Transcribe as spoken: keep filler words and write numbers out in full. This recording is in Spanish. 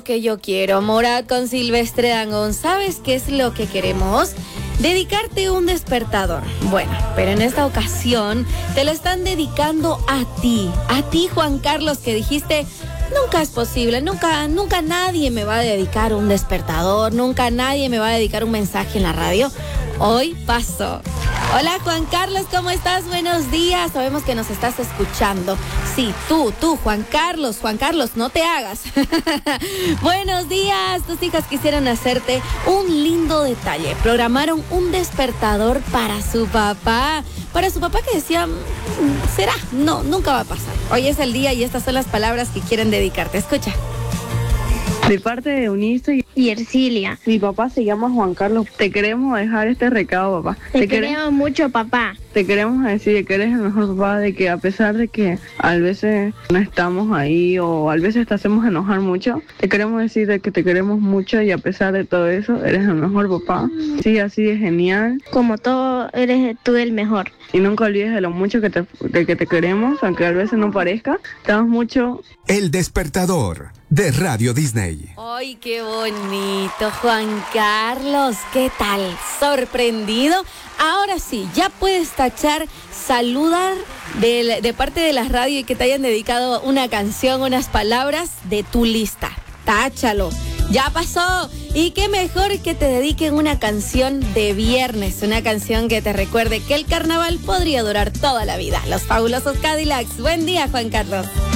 Que yo quiero, Morat con Silvestre Dangond. ¿Sabes qué es lo que queremos? Dedicarte un despertador. Bueno, pero en esta ocasión te lo están dedicando a ti. A ti, Juan Carlos, que dijiste, nunca es posible, nunca, nunca nadie me va a dedicar un despertador, nunca nadie me va a dedicar un mensaje en la radio. Hoy pasó. Hola, Juan Carlos, ¿cómo estás? Buenos días. Sabemos que nos estás escuchando. Sí, tú, tú, Juan Carlos, Juan Carlos, no te hagas. Buenos días. Tus hijas quisieron hacerte un lindo detalle. Programaron un despertador para su papá. Para su papá que decía, ¿será? No, nunca va a pasar. Hoy es el día y estas son las palabras que quieren dedicarte. Escucha. De parte de Eunice y Ercilia. Mi papá se llama Juan Carlos. Te queremos dejar este recado, papá. Te, te queremos quere... mucho, papá. Te queremos decir que eres el mejor papá, de que a pesar de que a veces no estamos ahí o a veces te hacemos enojar mucho, te queremos decir de que te queremos mucho y a pesar de todo eso, eres el mejor papá. Sí, así es genial. Como todo, eres tú el mejor. Y nunca olvides de lo mucho que te, de que te queremos, aunque a veces no parezca. Te damos mucho. El despertador de Radio Disney. ¡Ay, qué bonito, Juan Carlos! ¿Qué tal? ¿Sorprendido? Ahora sí, ya puedes tachar, saludar de, de parte de la radio y que te hayan dedicado una canción, unas palabras de tu lista. Táchalo. Ya pasó. Y qué mejor que te dediquen una canción de viernes, una canción que te recuerde que el carnaval podría durar toda la vida. Los fabulosos Cadillacs. Buen día, Juan Carlos.